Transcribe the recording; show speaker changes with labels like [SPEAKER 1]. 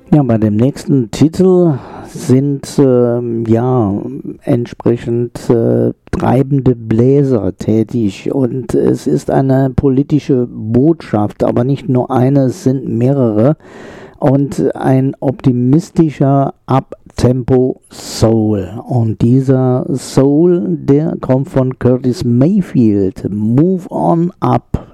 [SPEAKER 1] Ja, bei dem nächsten Titel sind entsprechend treibende Bläser tätig und es ist eine politische Botschaft, aber nicht nur eine, es sind mehrere und ein optimistischer Uptempo Soul. Und dieser Soul, der kommt von Curtis Mayfield. Move on up.